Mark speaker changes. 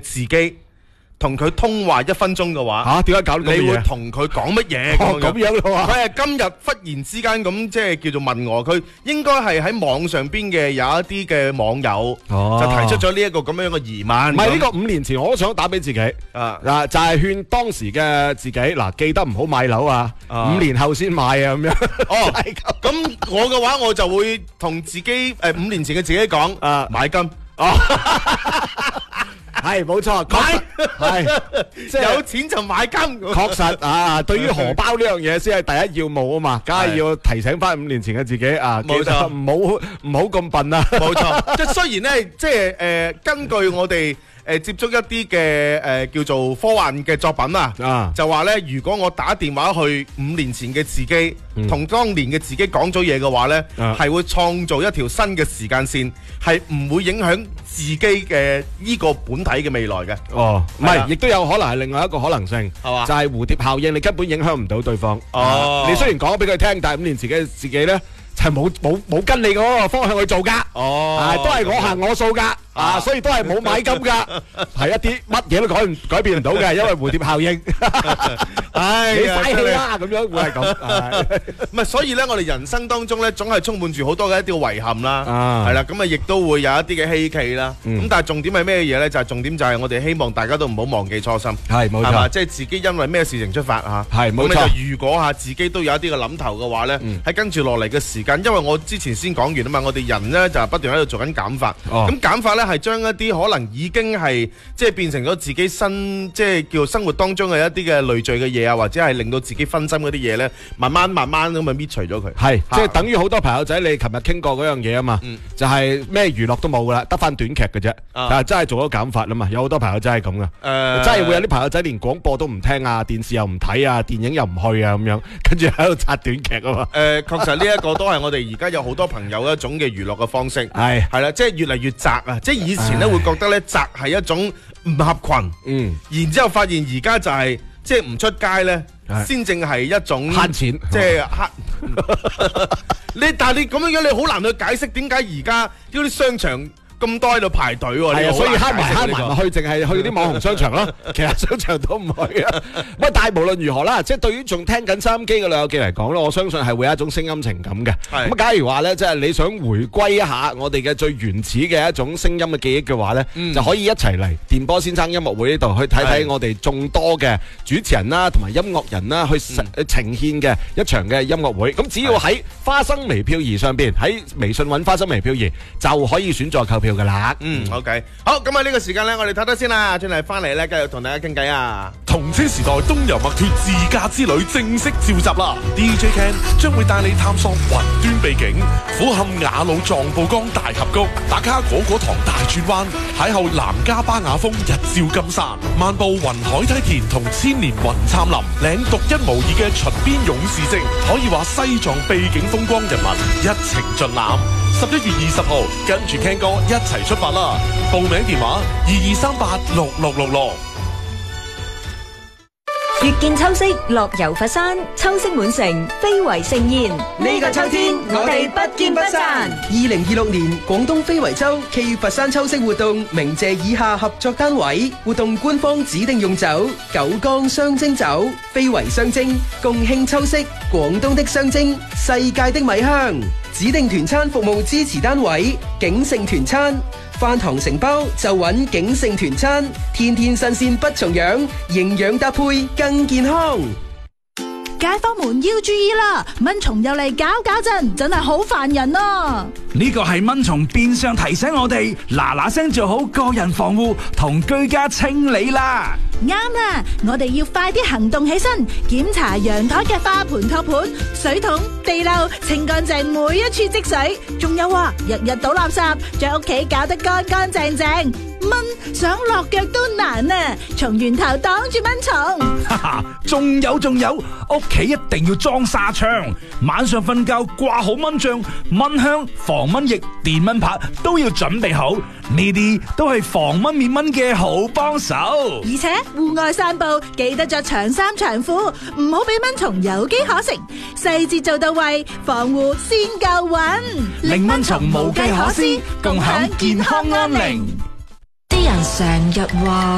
Speaker 1: 自己同佢通話1分鐘嘅話，
Speaker 2: 點解搞到咁嘅嘢？
Speaker 1: 你會同佢講乜嘢？
Speaker 2: 咁樣咯喎。
Speaker 1: 佢係今日忽然之間咁即係叫做問我，佢應該係喺網上邊嘅有一啲嘅網友就提出咗呢一個咁樣嘅疑問。
Speaker 2: 唔係呢個5年前我都想打俾自己嗱，就係勸當時嘅自己嗱，記得唔好買樓啊，5年後先買啊咁樣。
Speaker 1: 咁我嘅話我就會同自己5年前嘅自己講買金。
Speaker 2: 係冇錯，係
Speaker 1: 即係有錢就買金。
Speaker 2: 確實啊，對於荷包呢樣嘢先係第一要務啊嘛，梗係要提醒翻5年前嘅自己啊，
Speaker 1: 冇錯，
Speaker 2: 唔好咁笨啊。
Speaker 1: 冇錯，即係雖然咧，即係根據我哋接觸一啲嘅叫做科幻嘅作品啊，就話咧，如果我打電話去5年前嘅自己，同當年嘅自己講咗嘢嘅話咧，係會創造一條新嘅時間線，係唔會影響自己嘅呢個本體嘅未來嘅。
Speaker 2: 唔係，亦都有可能係另外一個可能性，
Speaker 1: 係嘛？
Speaker 2: 就係蝴蝶效應，你根本影響唔到對方。你雖然講咗俾佢聽，但係5年前嘅自己咧，就冇跟你嗰個方向去做㗎。都係我行我素㗎。所以都係冇買金㗎，係一啲乜嘢都改變唔到嘅，因為蝴蝶效應。你嘥氣啦，咁樣會係咁。
Speaker 1: 唔係，所以咧，我哋人生當中咧，總係充滿住好多嘅一啲遺憾啦，係啦，咁啊，亦都會有一啲嘅希冀啦。咁但係重點係咩嘢咧？就係重點就係我哋希望大家都唔好忘記初心。
Speaker 2: 係冇錯，
Speaker 1: 即係自己因為咩事情出發嚇。
Speaker 2: 係冇錯。
Speaker 1: 如果自己都有一啲嘅諗頭嘅話咧，喺跟住落嚟嘅時間，因為我之前先講完啊嘛，我哋人咧就不斷喺度做緊減法。咁減法咧係將一啲可能已經係即係變成咗自己新即係叫生活當中嘅一啲嘅累贅嘅嘢啊，或者係令到自己分心嗰啲嘢咧，慢慢咁啊搣除咗佢。
Speaker 2: 係即係等於好多朋友仔，你琴日傾過嗰樣嘢啊嘛，就係咩娛樂都冇噶啦，得翻短劇嘅啫。但係真係做咗減法啦嘛，有好多朋友真係咁噶。真係會有啲朋友仔連廣播都唔聽啊，電視又唔睇啊，電影又唔去啊咁樣，跟住喺度刷短劇啊嘛。
Speaker 1: 確實呢一個都係我哋而家有好多朋友一種嘅娛樂嘅方式。係啦，即係越嚟越窄啊！即係以前咧會覺得咧宅係一種唔合群，然之後發現而家就係即係唔出街咧，先正係一種
Speaker 2: 慳錢，
Speaker 1: 即係但係你咁樣你好難去解釋點解而家呢啲商場咁多喺度排隊喎。
Speaker 2: 係啊，所以慳埋去，淨係去啲網紅商場咯。其他商場都唔去啊。喂，但係無論如何啦，即係對於仲聽緊收音機嘅老友記嚟講咧，我相信係會有一種聲音情感嘅。咁假如話咧，即係你想回歸一下我哋嘅最原始嘅一種聲音嘅記憶嘅話咧，就可以一齊嚟電波先生音樂會呢度去睇睇我哋眾多嘅主持人啦，同埋音樂人啦，去呈獻嘅一場嘅音樂會。咁只要喺花生微漂兒上邊，喺微信揾花生微漂兒就可以選擇購票噶啦。
Speaker 1: OK， 好，咁啊呢個時間咧，我哋睇睇先啦，轉嚟翻嚟咧，繼續同大家傾偈啊。
Speaker 3: 童車時代東遊麥脫自駕之旅正式召集啦 ！DJ Ken 將會帶你探索雲端秘境，俯瞰雅魯藏布江大峽谷，打卡果果堂大轉彎，邂逅南迦巴雅峰日照金山，漫步雲海梯田同千年雲杉林，領獨一無二嘅巡邊勇士證，可以話西藏秘境風光人物一程盡覽。11月20號，跟住 Ken 哥一齊出發啦！報名電話22386666。
Speaker 4: 月見秋色，樂遊佛山，秋色滿城，非遺盛宴。
Speaker 5: 呢個秋天，我哋不見不散。2026年廣東非遺周暨佛山秋色活動，鳴謝以下合作單位。活動官方指定用酒：九江雙蒸酒，非遺雙蒸，共慶秋色，廣東的雙蒸，世界的米香。指定團餐服務支持單位：景盛團餐。飯堂承包就揾景盛團餐，天天新鮮不重樣，營養搭配更健康。
Speaker 6: 街坊們要注意啦，蚊蟲又嚟搞震，真係好煩人啊！
Speaker 7: 呢個係蚊蟲變相提醒我哋嗱嗱聲做好個人防護同居家清理啦。
Speaker 6: 啱啦，我哋要快啲行動起身，檢查陽台嘅花盆托盤、水桶、地漏，清乾淨每一處積水。仲有啊，日日倒垃圾，將屋企搞得乾乾淨淨。蚊想落腳都難啊！從源頭擋住蚊蟲。
Speaker 7: 哈哈，仲有，屋企一定要裝紗窗，晚上瞓覺掛好蚊帳、蚊香、防蚊液、電蚊拍都要準備好，呢啲都係防蚊滅蚊嘅好幫手。
Speaker 6: 而且戶外散步記得着長衫長褲，唔好俾蚊蟲有機可乘，細節做到位，防護先夠穩，
Speaker 7: 令蚊蟲無計可施，共享健康安寧。
Speaker 4: 啲人成日話